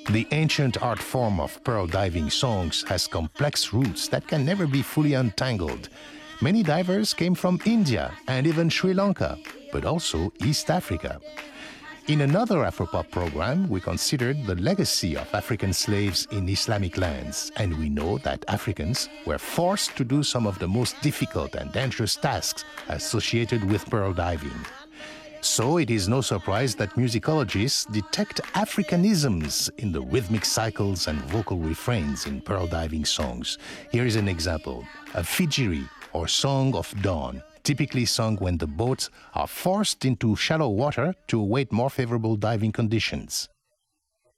The ancient art form of pearl diving songs has complex roots that can never be fully untangled. Many divers came from India and even Sri Lanka, but also East Africa. In another Afropop program, we considered the legacy of African slaves in Islamic lands, and we know that Africans were forced to do some of the most difficult and dangerous tasks associated with pearl diving. So it is no surprise that musicologists detect Africanisms in the rhythmic cycles and vocal refrains in pearl diving songs. Here is an example, a fijiri, or Song of Dawn, typically sung when the boats are forced into shallow water to await more favorable diving conditions.